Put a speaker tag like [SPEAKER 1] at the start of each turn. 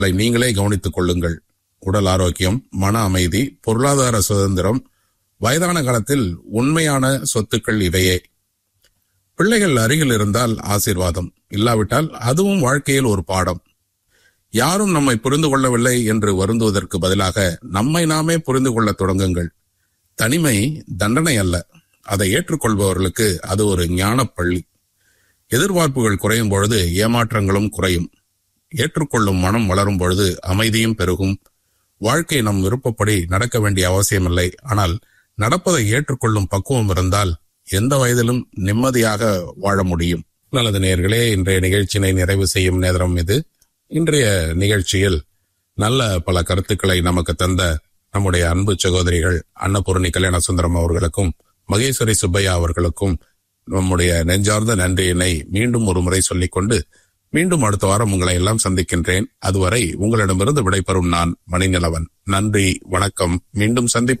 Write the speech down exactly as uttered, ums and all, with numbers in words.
[SPEAKER 1] நீங்களே கவனித்துக் கொள்ளுங்கள். உடல் ஆரோக்கியம், மன அமைதி, பொருளாதார சுதந்திரம், வயதான காலத்தில் உண்மையான சொத்துக்கள் இவையே. பிள்ளைகள் அருகில் இருந்தால் ஆசீர்வாதம், இல்லாவிட்டால் அதுவும் வாழ்க்கையில் ஒரு பாடம். யாரும் நம்மை புரிந்து கொள்ளவில்லை என்று வருந்துவதற்கு பதிலாக நம்மை நாமே புரிந்து கொள்ள தொடங்குங்கள். தனிமை தண்டனை அல்ல, அதை ஏற்றுக்கொள்பவர்களுக்கு அது ஒரு ஞான பள்ளி. எதிர்பார்ப்புகள் குறையும் பொழுது ஏமாற்றங்களும் குறையும். ஏற்றுக்கொள்ளும் மனம் வளரும் பொழுது அமைதியும் பெருகும். வாழ்க்கை நம் விருப்பப்படி நடக்க வேண்டிய அவசியமில்லை, ஆனால் நடப்பதை ஏற்றுக்கொள்ளும் பக்குவம் இருந்தால் எந்த வயதிலும் நிம்மதியாக வாழ முடியும். நல்லது நேயர்களே, இன்றைய நிகழ்ச்சியினை நிறைவு செய்யும் நேரம் இது. இன்றைய நிகழ்ச்சியில் நல்ல பல கருத்துக்களை நமக்கு தந்த நம்முடைய அன்பு சகோதரிகள் அன்னபூர்ணி கல்யாணசுந்தரம் அவர்களுக்கும் மகேஸ்வரி சுப்பையா அவர்களுக்கும் நம்முடைய நெஞ்சார்ந்த நன்றியினை மீண்டும் ஒரு முறை சொல்லிக்கொண்டு மீண்டும் அடுத்த வாரம் உங்களை எல்லாம் சந்திக்கின்றேன். அதுவரை உங்களிடமிருந்து விடைபெறும் நான் மணிநிலவன். நன்றி, வணக்கம். மீண்டும் சந்திப்போம்.